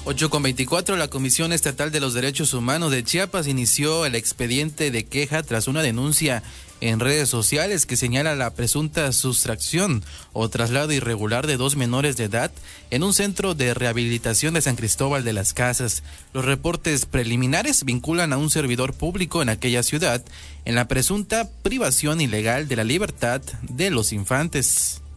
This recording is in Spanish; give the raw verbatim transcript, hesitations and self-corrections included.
ocho con veinticuatro, la Comisión Estatal de los Derechos Humanos de Chiapas inició el expediente de queja tras una denuncia en redes sociales que señala la presunta sustracción o traslado irregular de dos menores de edad en un centro de rehabilitación de San Cristóbal de las Casas. Los reportes preliminares vinculan a un servidor público en aquella ciudad en la presunta privación ilegal de la libertad de los infantes.